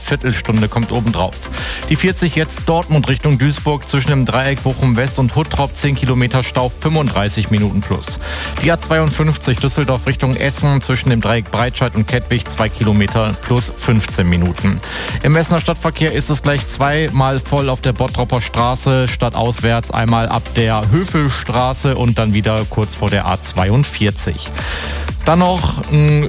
Viertelstunde kommt obendrauf. Die 40 jetzt Dortmund Richtung Duisburg zwischen dem Dreieck Bochum West und Huttrop 10 Kilometer Stau, 35 Minuten plus. Die A52 Düsseldorf Richtung Essen zwischen dem Dreieck Breitscheid und Kettwig 2 Kilometer plus 15 Minuten. Im Essener Stadtverkehr ist es gleich zweimal voll auf der Bottropper Straße, stadtauswärts einmal ab der Höfelstraße und dann wieder kurz vor der A42. Dann noch ein